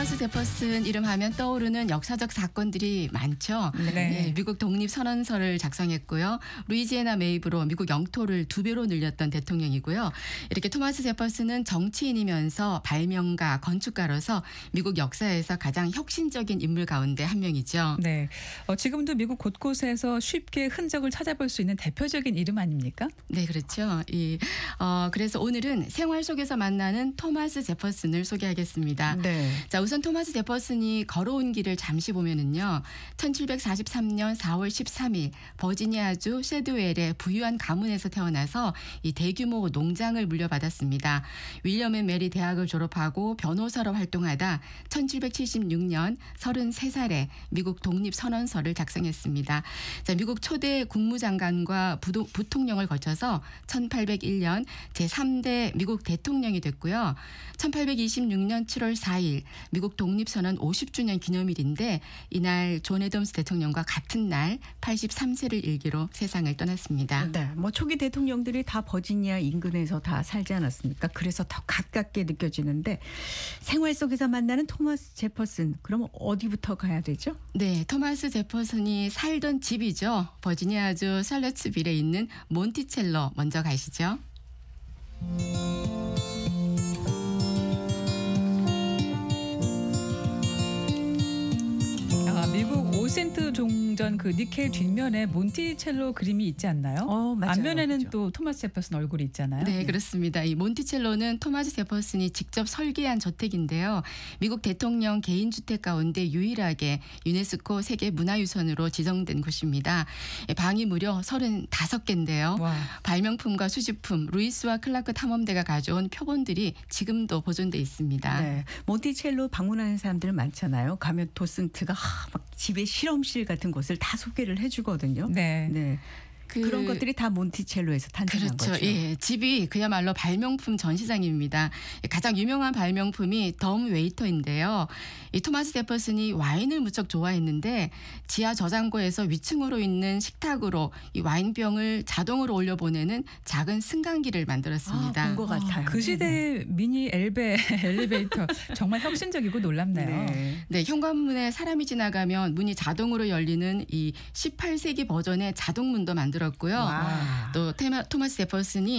토마스 제퍼슨 이름하면 떠오르는 역사적 사건들이 많죠. 네. 네, 미국 독립선언서를 작성했고요. 루이지애나 매입으로 미국 영토를 2배로 늘렸던 대통령이고요. 이렇게 토마스 제퍼슨은 정치인이면서 발명가, 건축가로서 미국 역사에서 가장 혁신적인 인물 가운데 한 명이죠. 네. 지금도 미국 곳곳에서 쉽게 흔적을 찾아볼 수 있는 대표적인 이름 아닙니까? 네, 그렇죠. 그래서 오늘은 생활 속에서 만나는 토마스 제퍼슨을 소개하겠습니다. 네. 자, 우선 토마스 제퍼슨이 걸어온 길을 잠시 보면은요. 1743년 4월 13일 버지니아주 셰드웰의 부유한 가문에서 태어나서 이 대규모 농장을 물려받았습니다. 윌리엄 앤 메리 대학을 졸업하고 변호사로 활동하다 1776년 33살에 미국 독립선언서를 작성했습니다. 자, 미국 초대 국무장관과 부통령을 거쳐서 1801년 제3대 미국 대통령이 됐고요. 1826년 7월 4일 미국 독립선언 50주년 기념일인데 이날 존 애덤스 대통령과 같은 날 83세를 일기로 세상을 떠났습니다. 네. 뭐 초기 대통령들이 다 버지니아 인근에서 다 살지 않았습니까? 그래서 더 가깝게 느껴지는데 생활 속에서 만나는 토마스 제퍼슨. 그럼 어디부터 가야 되죠? 네, 토마스 제퍼슨이 살던 집이죠. 버지니아주 샬럿츠빌에 있는 몬티첼로 먼저 가시죠. 미국 오센트 종전 그 니켈 뒷면에 몬티첼로 그림이 있지 않나요? 맞아요. 앞면에는 그렇죠. 또 토마스 제퍼슨 얼굴이 있잖아요. 네, 그렇습니다. 이 몬티첼로는 토마스 제퍼슨이 직접 설계한 저택인데요. 미국 대통령 개인주택 가운데 유일하게 유네스코 세계문화유산으로 지정된 곳입니다. 방이 무려 35개인데요. 와. 발명품과 수집품, 루이스와 클라크 탐험대가 가져온 표본들이 지금도 보존돼 있습니다. 네. 몬티첼로 방문하는 사람들 많잖아요. 가면 도슨트가 막 집의 실험실 같은 곳을 다 소개를 해주거든요. 네. 네. 그런 것들이 다 몬티첼로에서 탄생한 그렇죠. 거죠. 예, 집이 그야말로 발명품 전시장입니다. 가장 유명한 발명품이 덤 웨이터인데요. 이 토마스 제퍼슨이 와인을 무척 좋아했는데 지하 저장고에서 위층으로 있는 식탁으로 이 와인병을 자동으로 올려보내는 작은 승강기를 만들었습니다. 본 것 같아요. 그 시대의 미니 엘리베이터 정말 혁신적이고 놀랍네요. 네. 네, 현관문에 사람이 지나가면 문이 자동으로 열리는 이 18세기 버전의 자동문도 만들었고요. 와. 또 토마스 제퍼슨이